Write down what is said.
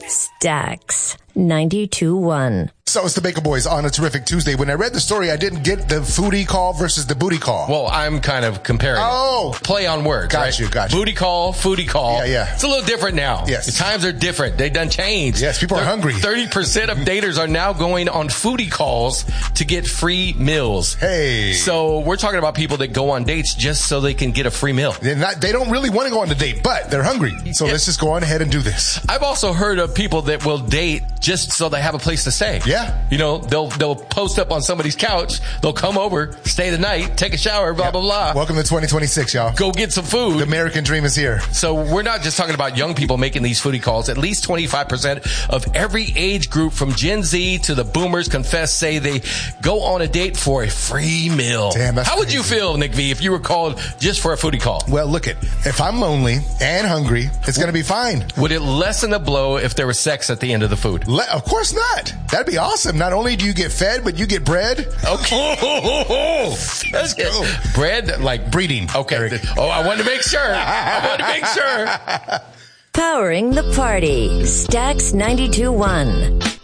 Stax 92.1. So it's the Baker Boys on a terrific Tuesday. When I read the story, I didn't get the foodie call versus the booty call. Well, I'm kind of comparing. Oh. Play on words. Got you. Booty call, foodie call. Yeah. It's a little different now. Yes. The times are different. They done changed. Yes, people are hungry. 30% of daters are now going on foodie calls to get free meals. Hey. So we're talking about people that go on dates just so they can get a free meal. They don't really want to go on the date, but they're hungry. So let's just go on ahead and do this. I've also heard of people that will date just so they have a place to stay. Yeah. You know, they'll post up on somebody's couch. They'll come over, stay the night, take a shower, blah, blah, blah. Welcome to 2026, y'all. Go get some food. The American dream is here. So we're not just talking about young people making these foodie calls. At least 25% of every age group from Gen Z to the boomers say they go on a date for a free meal. Damn, that's How would you feel, Nick V, if you were called just for a foodie call? Well, look if I'm lonely and hungry, it's going to be fine. Would it lessen the blow if there was sex at the end of the food? Of course not. That'd be awesome. Not only do you get fed, but you get bread. Okay. That's good. Bread, like breeding. Okay. Eric. I wanted to make sure. Powering the party. Stax 92.1.